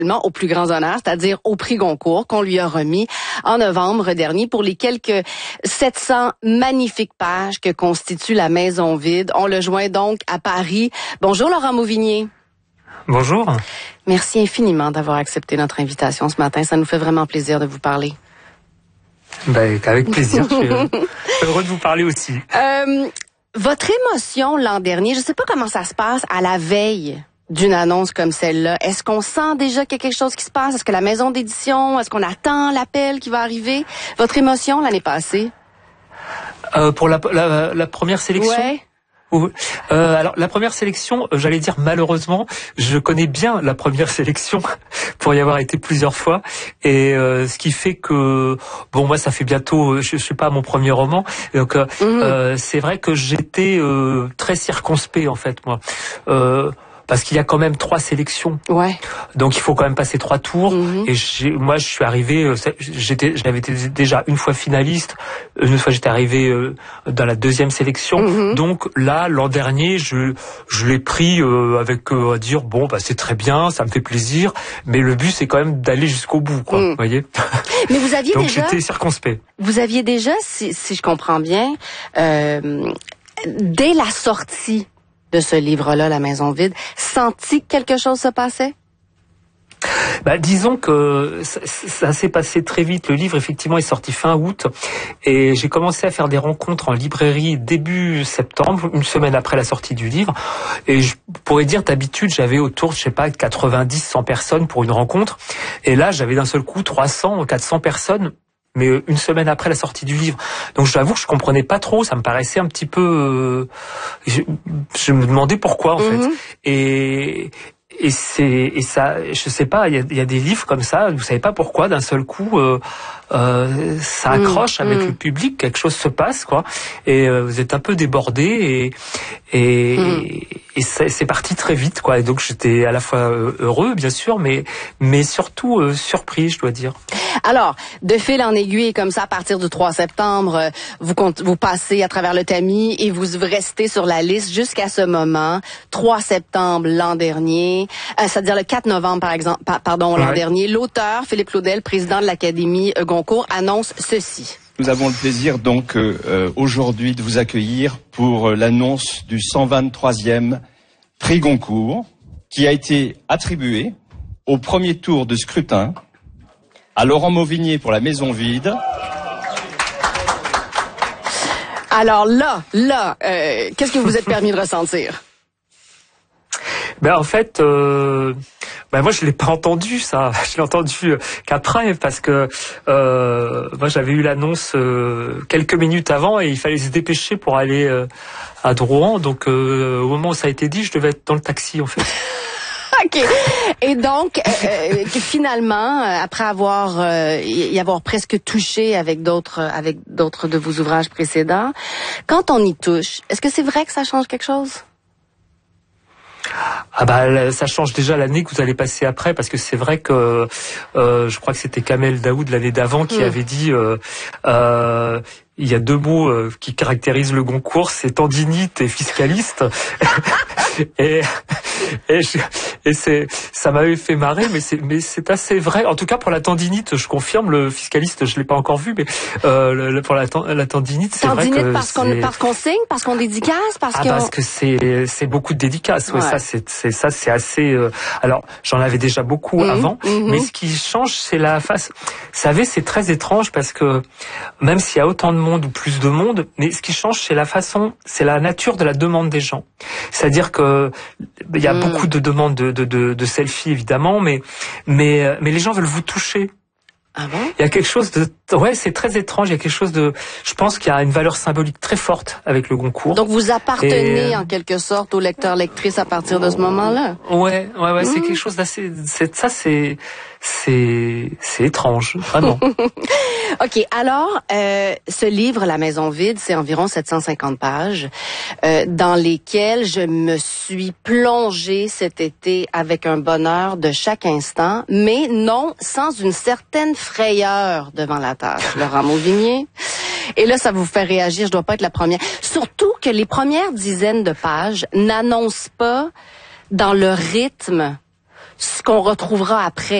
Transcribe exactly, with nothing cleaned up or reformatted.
aux plus grands honneurs, c'est-à-dire au prix Goncourt qu'on lui a remis en novembre dernier pour les quelques sept cents magnifiques pages que constitue La Maison vide. On le joint donc à Paris. Bonjour Laurent Mauvignier. Bonjour. Merci infiniment d'avoir accepté notre invitation ce matin. Ça nous fait vraiment plaisir de vous parler. Ben, avec plaisir. Je suis heureux de vous parler aussi. Euh, votre émotion l'an dernier, je ne sais pas comment ça se passe à la veille d'une annonce comme celle-là. Est-ce qu'on sent déjà qu'il y a quelque chose qui se passe? Est-ce que la maison d'édition, est-ce qu'on attend l'appel qui va arriver? Votre émotion l'année passée? Euh, pour la, la, la première sélection? Ouais. Euh, alors la première sélection, euh, j'allais dire malheureusement, je connais bien la première sélection pour y avoir été plusieurs fois, et euh, ce qui fait que bon, moi ça fait bientôt, je, je suis pas à mon premier roman, donc euh, mmh. euh, c'est vrai que j'étais euh, très circonspect en fait moi. Euh, Parce qu'il y a quand même trois sélections, ouais. Donc il faut quand même passer trois tours. Mmh. Et j'ai, moi, je suis arrivé, j'étais, j'avais été déjà une fois finaliste, une fois j'étais arrivé dans la deuxième sélection. Mmh. Donc là, l'an dernier, je, je l'ai pris avec euh, à dire bon, bah c'est très bien, ça me fait plaisir, mais le but c'est quand même d'aller jusqu'au bout, quoi. Mmh. Vous voyez. Mais vous aviez donc déjà. Donc j'étais circonspect. Vous aviez déjà, si, si je comprends bien, euh, dès la sortie de ce livre-là, La Maison vide, senti que quelque chose se passait? Bah, disons que ça, ça s'est passé très vite. Le livre, effectivement, est sorti fin août et j'ai commencé à faire des rencontres en librairie début septembre, une semaine après la sortie du livre. Et je pourrais dire, d'habitude, j'avais autour, je sais pas, quatre-vingt-dix, cent personnes pour une rencontre. Et là, j'avais d'un seul coup trois cents, quatre cents personnes, mais une semaine après la sortie du livre. Donc j'avoue que je comprenais pas trop, ça me paraissait un petit peu... Euh, je, je me demandais pourquoi en mmh. fait. Et... Et c'est et ça, je sais pas, il y a, y a des livres comme ça, vous savez pas pourquoi d'un seul coup euh, euh, ça accroche mmh, avec mmh. le public, quelque chose se passe quoi, et euh, vous êtes un peu débordé et et, mmh. et c'est, c'est parti très vite quoi. Et donc j'étais à la fois heureux bien sûr, mais mais surtout euh, surpris, je dois dire. Alors, de fil en aiguille, comme ça, à partir du trois septembre, vous vous passez à travers le tamis et vous restez sur la liste jusqu'à ce moment. trois septembre l'an dernier, euh, c'est-à-dire le quatre novembre, par exemple, pa- pardon, l'an ouais. dernier, l'auteur, Philippe Claudel, président de l'Académie Goncourt, annonce ceci. Nous avons le plaisir donc euh, aujourd'hui de vous accueillir pour euh, l'annonce du cent vingt-troisième prix Goncourt qui a été attribué au premier tour de scrutin à Laurent Mauvignier pour La Maison vide. Alors là, là, euh, qu'est-ce que vous êtes permis de ressentir? Ben en fait, euh, ben moi je l'ai pas entendu ça. Je l'ai entendu qu'après parce que euh, moi j'avais eu l'annonce euh, quelques minutes avant et il fallait se dépêcher pour aller euh, à Drouan. Donc euh, au moment où ça a été dit, je devais être dans le taxi en fait. OK. Et donc, euh, finalement, après avoir euh, y avoir presque touché avec d'autres avec d'autres de vos ouvrages précédents, quand on y touche, est-ce que c'est vrai que ça change quelque chose? Ah bah ça change déjà l'année que vous allez passer après, parce que c'est vrai que euh, je crois que c'était Kamel Daoud l'année d'avant qui mmh. avait dit euh, euh, il y a deux mots euh, qui caractérisent le Goncourt, c'est tendinite et fiscaliste. et et, je, et c'est ça m'avait fait marrer, mais c'est mais c'est assez vrai. En tout cas pour la tendinite, je confirme. Le fiscaliste, je l'ai pas encore vu, mais euh, le, pour la, la tendinite, c'est tendinite vrai que parce qu'on parce qu'on signe, parce qu'on dédicace, parce ah, que parce que c'est c'est beaucoup de dédicaces. Ouais, ouais. ça c'est c'est ça c'est assez. Euh, alors j'en avais déjà beaucoup mmh, avant, mmh. mais ce qui change, c'est la face. Vous savez, c'est très étrange parce que même s'il y a autant de monde ou plus de monde, mais ce qui change, c'est la façon, c'est la nature de la demande des gens. C'est-à-dire que il y a mmh. beaucoup de demandes de, de, de, de selfies évidemment, mais mais mais les gens veulent vous toucher. Ah bon? Il y a quelque chose de, ouais, c'est très étrange. Il y a quelque chose de, je pense qu'il y a une valeur symbolique très forte avec le Goncourt. Donc vous appartenez et... en quelque sorte aux lecteurs lectrices à partir de ce moment-là. Ouais, ouais, ouais, mmh. c'est quelque chose d'assez, c'est ça, c'est, c'est, c'est étrange, vraiment. OK. Alors, euh, ce livre, La Maison vide, c'est environ sept cent cinquante pages, euh, dans lesquelles je me suis plongée cet été avec un bonheur de chaque instant, mais non sans une certaine frayeur devant la tâche, Laurent Mauvignier. Et là, ça vous fait réagir, je dois pas être la première. Surtout que les premières dizaines de pages n'annoncent pas, dans le rythme, ce qu'on retrouvera après.